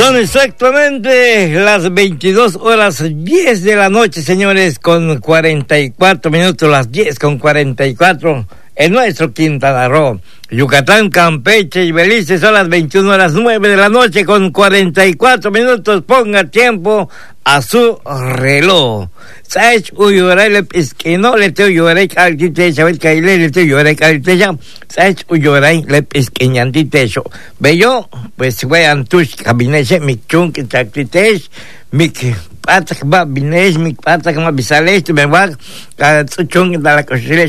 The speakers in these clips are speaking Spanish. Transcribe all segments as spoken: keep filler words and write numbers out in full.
Son exactamente las veintidós horas diez de la noche, señores, con cuarenta y cuatro minutos, las diez con cuarenta y cuatro en nuestro Quintana Roo. Yucatán, Campeche y Belice son las veintiuna horas nueve de la noche con cuarenta y cuatro minutos. Ponga tiempo a su reloj. ¿Sabes? Uyoray le pesqueno, le te uyoray caltite, ¿sabes? Caile le te uyoray caltite, ¿sabes? Uyoray le pesqueñantite eso. Bello, pues voy a antush cabinete, mi chunk, tactite, mi patak ba bines, mi patak ma bisales, tu me va a chunk de la cocina,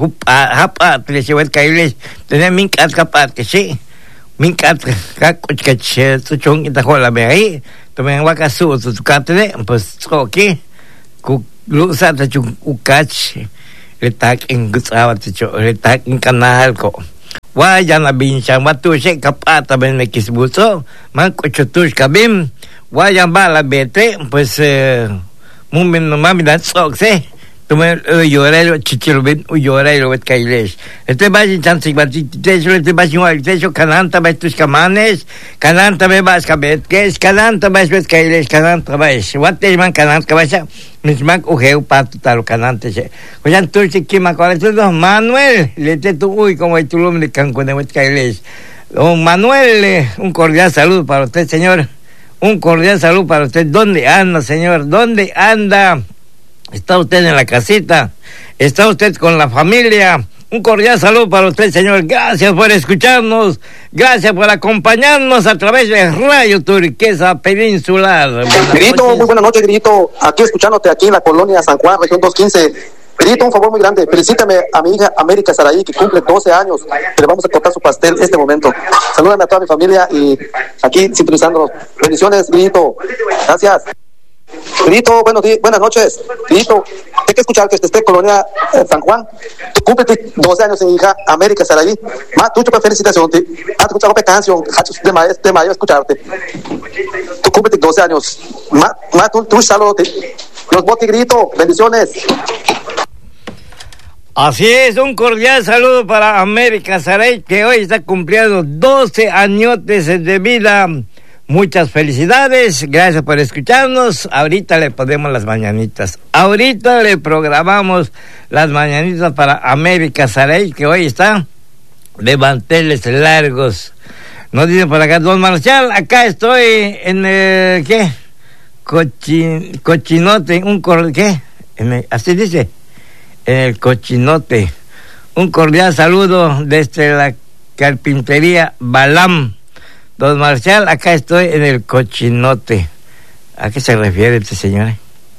hapa, te se va a caile, tener mi cat capat que sí. Min cat cacoche, tu chunk de la me ahí, tu me va a su, tu catene, pues, ok. Ku lusa ta chung ukach letak ing gutsawa ta cho letak ing kanal ko wa ya na bincang watu se kapata ben kisbuso man ko chutush kabim wa ya bala bete pues eh, mumin mami dan sok se tume uyore chichirubin uyore lo et kailes este baji chansi baji tejo este baji wa tejo kananta betus kamanes kananta be bas kabet kes kananta bas bet kailes kananta bas what is man kananta kabasa mismak ugeu pato talo kanante se oyan tu chiquima con esto Manuel le te tu uy como el tulum de Cancún de bet kailes don Manuel, un cordial saludo para usted, señor, un cordial saludo para usted. ¿Dónde anda, señor? ¿Dónde anda? ¿Está usted en la casita? ¿Está usted con la familia? Un cordial saludo para usted, señor. Gracias por escucharnos. Gracias por acompañarnos a través de Radio Turquesa Peninsular. Grito, muy buenas noches, Grito. Aquí escuchándote aquí en la colonia San Juan, región doscientos quince. Grito, un favor muy grande. Felicítame a mi hija América Saraí, que cumple doce años. Que le vamos a cortar su pastel este momento. Salúdame a toda mi familia y aquí sintonizándonos. Bendiciones, Grito. Gracias. Grito, buenos días, buenas noches. Grito, hay que escuchar que este esté colonia eh, San Juan. Tú cumples doce años en hija América Saraí. Más tú te felicitación. Te has escuchado una canción de maestro, de maestro escucharte. Tú cumples doce años. Más, más tú, tú saludos. Los botes, Grito. Bendiciones. Así es, un cordial saludo para América Saraí, que hoy está cumpliendo doce añotes de vida. Muchas felicidades, gracias por escucharnos. Ahorita le ponemos las mañanitas. Ahorita le programamos las mañanitas para América Saraí, que hoy está de manteles largos. Nos dice por acá, don Marcial, acá estoy en el, ¿qué? Cochin, cochinote, un cor, ¿qué? En el, así dice, en el cochinote. Un cordial saludo desde la carpintería Balam. Don Marcial, acá estoy en el cochinote. ¿A qué se refiere este señor?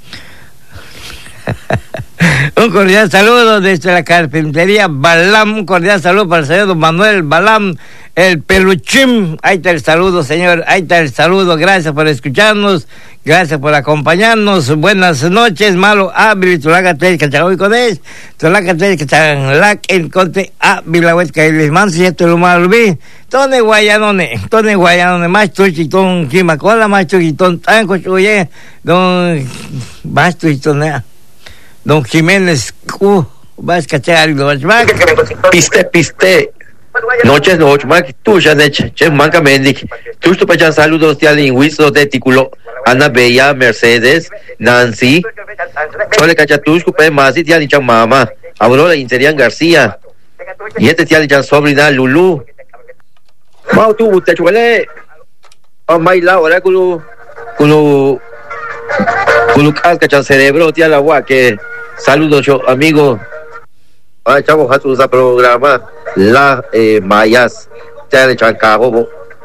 Un cordial saludo desde la carpintería Balam. Un cordial saludo para el señor don Manuel Balam, el peluchín. Ahí está el saludo, señor. Ahí está el saludo. Gracias por escucharnos. Gracias por acompañarnos. Buenas noches. Malo abri tulacate cachagoy con es. Tulacate cachanlac en conte abri wet kailes man si esto lo malvi. Tone guayanone, tone guayanone más tuchitón kimacola más tuchitón tan cochuye. Don más tuchitón. Don Jiménez, uh, vas a cachar algo, piste, piste, noches, noches, tú ya de che, manca mendic, tú tu pacha saludos de lingüisto de tículo, Ana Bella, Mercedes, Nancy, chole cachatusco, pe más y tía dicha mamá, Aurora Interian García, y este tía dicha sobrina Lulu, mau tú, te chuele, oh, maila, ahora culo, culo, culo casca cerebro, tía la agua, que saludos, yo, amigo. Ah, chavos, a su programa La eh, Mayas. Ya le echan cabo.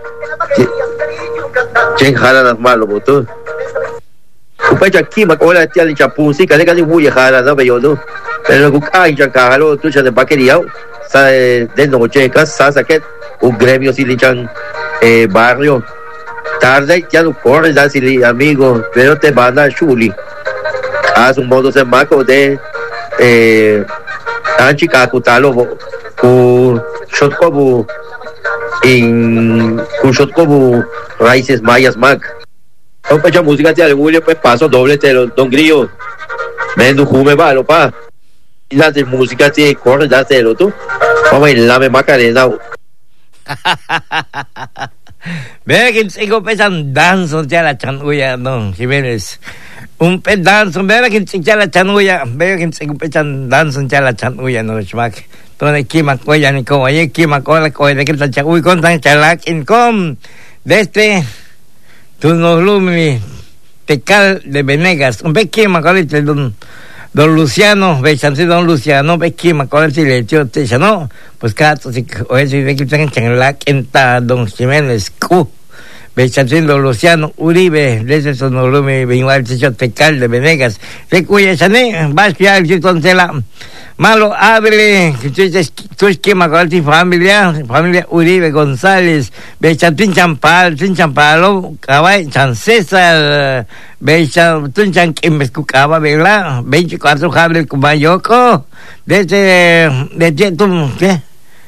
Chen jala las malos, botón. Upa aquí, me cola, tía, le echan música, le casi muy jala, no veo, no. Pero que hay echan cajalo, tú echas de paquería. Sa de noche, casa, saquet, un gremio, si le echan eh, barrio. Tarde, ya no corres, así, amigo, pero te van a chuli. Haz un modo de maco de eh anchica cutalo cu shotkobu in cu shotkobu raíces mayas mac. Un pecha música de alguno pues paso doble te lo don grillo. Mendo jume valo pa. Y la de música te corre da te lo tú. Vamos a la me macarena. Vea que sigo pesan danzo ya la chanuya, no, Jiménez. Un pe danzo, vea que ya la chanuya, vea que sigo pesan danzo ya la chanuya, no, schmack. Donde kima koya ni ko, aye kima kola koya de que ta chanuy con tan chalak incom. De este, tu no lumi, Tecal de Venegas, un pe kima kola de don, don Luciano, ve chansi don Luciano, pe kima kola si le echó te no, pues cada si oye si de que tan chalak en ta don Jiménez cu. Bechacendo Luciano Uribe, desde Sonolome, Benigual Tecal de Venegas, de cuya chané, vas a ir con tela. Malo abre, que tú es que me acuerdas familia, familia Uribe González, Bechatín Champal, Tin Champalo, Cabay, San César, Bechatín Chan que me escuchaba, ¿verdad? veinticuatro Javier Kumayoko, desde, desde tú, ¿qué?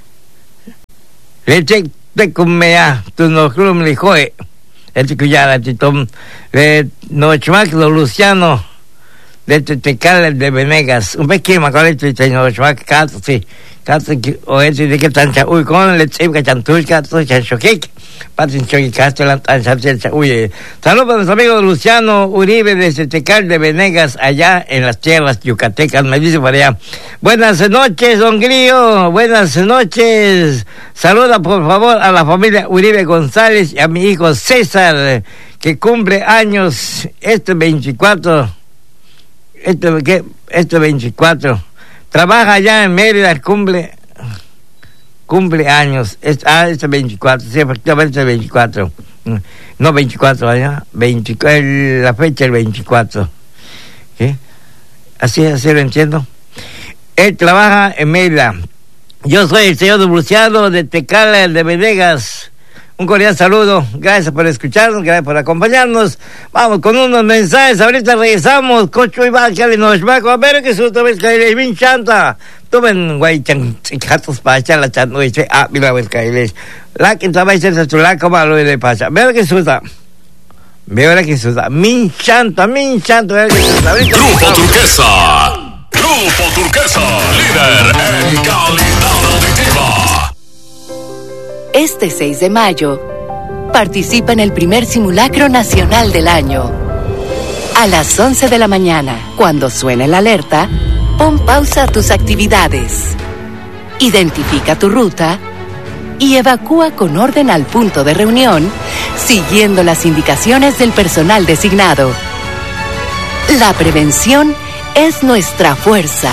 Leche de comea, tú no clum le joe, el que ya la titom, de Nochmac, Luciano, de Tecal de Venegas, un pequeño colegio de Nochmac, casi, casi, o es de que tan uy, con el chip que chantus, casi, chanchoquek, patin choque castellan, tan chancha, uy. Saludos para los amigos Luciano Uribe de Tecal de Venegas, allá en las tierras yucatecas, me dice por allá. Buenas noches, don Grillo, buenas noches. Saluda por favor a la familia Uribe González y a mi hijo César, que cumple años este veinticuatro, este, ¿qué? este veinticuatro. Trabaja allá en Mérida, cumple, cumple años, es, ah, este veinticuatro, sí, efectivamente el veinticuatro. No veinticuatro allá, veinticuatro, el, la fecha el veinticuatro. ¿Qué? Así, así lo entiendo. Él trabaja en Mérida. Yo soy el señor Luciano de Tecal de Venegas. Un cordial saludo. Gracias por escucharnos, gracias por acompañarnos. Vamos con unos mensajes. Ahorita regresamos. Cocho y va, que nos va a ver que su otra vez que bien chanta. Tomen guay chan chicatos para echar la chan y se ah mira vez que la que estaba echando su la como lo de pasa. Ver que suda. Ver que suda. Min chanta, min chanta. Grupo Turquesa. Grupo Turquesa, líder en calidad auditiva. Este seis de mayo, participa en el primer simulacro nacional del año. A las once de la mañana, cuando suene la alerta, pon pausa a tus actividades. Identifica tu ruta y evacúa con orden al punto de reunión, siguiendo las indicaciones del personal designado. La prevención es nuestra fuerza.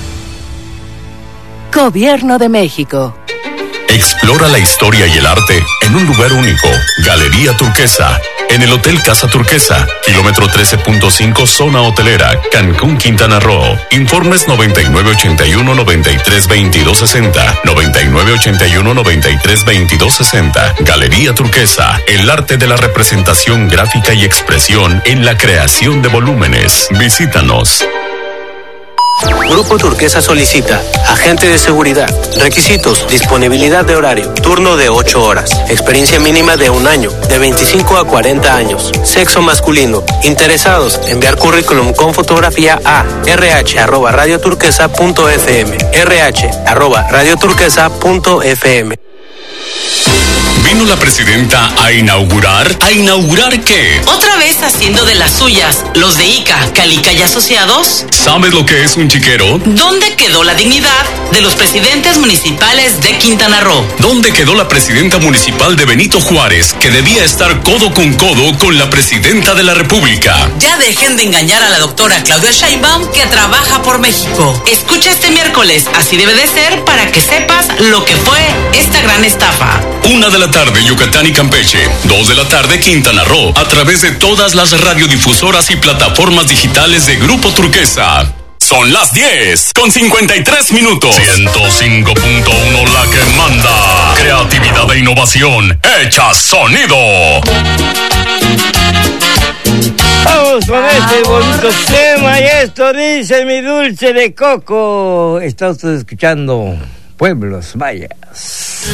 Gobierno de México. Explora la historia y el arte en un lugar único. Galería Turquesa, en el Hotel Casa Turquesa, kilómetro trece punto cinco, zona hotelera, Cancún, Quintana Roo. Informes noventa y nueve ochenta y uno noventa y tres veintidós sesenta, noventa y nueve ochenta y uno noventa y tres veintidós sesenta. Galería Turquesa, el arte de la representación gráfica y expresión en la creación de volúmenes. Visítanos. Grupo Turquesa solicita agente de seguridad. Requisitos: disponibilidad de horario, turno de ocho horas, experiencia mínima de un año, de veinticinco a cuarenta años, sexo masculino. Interesados, enviar currículum con fotografía a rh arroba radioturquesa punto fm, rh arroba radioturquesa punto fm. ¿Vino la presidenta a inaugurar? ¿A inaugurar qué? ¿Otra vez haciendo de las suyas los de I C A, Calica y Asociados? ¿Sabes lo que es un chiquero? ¿Dónde quedó la dignidad de los presidentes municipales de Quintana Roo? ¿Dónde quedó la presidenta municipal de Benito Juárez, que debía estar codo con codo con la presidenta de la República? Ya dejen de engañar a la doctora Claudia Sheinbaum, que trabaja por México. Escucha este miércoles, así debe de ser, para que sepas lo que fue esta gran estafa. Una de la tarde Yucatán y Campeche, dos de la tarde Quintana Roo, a través de todas las radiodifusoras y plataformas digitales de Grupo Turquesa. Son las diez con cincuenta y tres minutos. ciento cinco punto uno la que manda. Creatividad e innovación hecha sonido. Vamos con este bonito tema y esto dice mi dulce de coco. Está usted escuchando Pueblos Mayas.